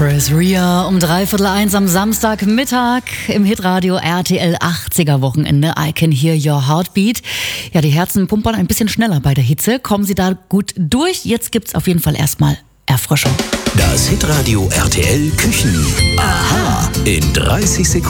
Chris Rea um 1:15 am Samstagmittag im Hitradio RTL 80er Wochenende. I Can Hear Your Heartbeat. Ja, die Herzen pumpern ein bisschen schneller bei der Hitze. Kommen Sie da gut durch? Jetzt gibt's auf jeden Fall erstmal Erfrischung. Das Hitradio RTL Küchen. Aha. In 30 Sekunden.